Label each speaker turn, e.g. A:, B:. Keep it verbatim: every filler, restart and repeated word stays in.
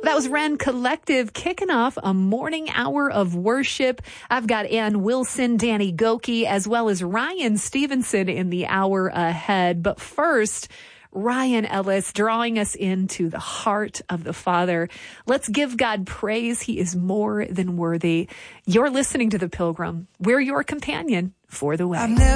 A: That was Wren Collective kicking off a morning hour of worship. I've got Ann Wilson, Danny Goki, as well as Ryan Stevenson in the hour ahead. But first, Ryan Ellis drawing us into the heart of the Father. Let's give God praise. He is more than worthy. You're listening to The Pilgrim. We're your companion for the way.